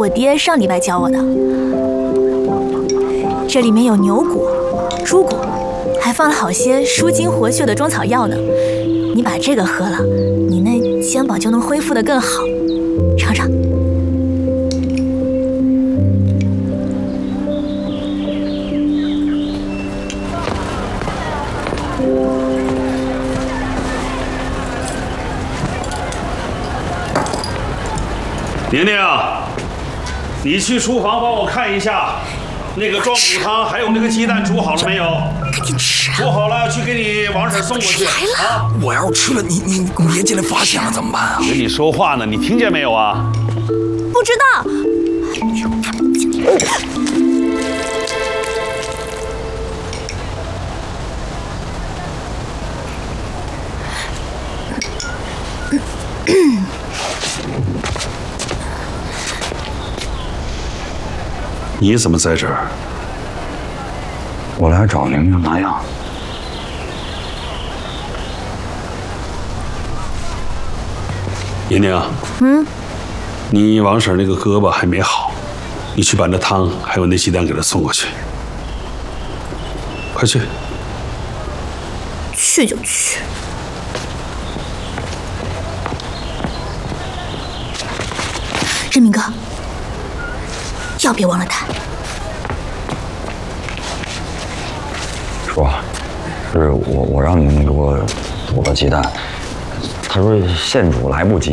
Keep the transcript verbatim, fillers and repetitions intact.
我爹上礼拜教我的。这里面有牛骨、猪骨，还放了好些舒筋活血的中草药呢。你把这个喝了，你那肩膀就能恢复得更好。尝尝。 宁宁，你去厨房帮我看一下，那个壮骨汤还有那个鸡蛋煮好了没有？ 赶紧吃啊！ 煮好了去给你王婶送过去。啊！ 我要吃了，你你你爷进来发现了怎么办啊？ 跟你说话呢，你听见没有啊？ 不知道。 你怎么在这儿？ 我来找宁宁拿药。 宁宁， 嗯， 你王婶那个胳膊还没好，你去把那汤还有那鸡蛋给她送过去，快去。 去就去。振明哥，药别忘了带。 说，是我我让宁宁给我煮了鸡蛋，他说现煮来不及，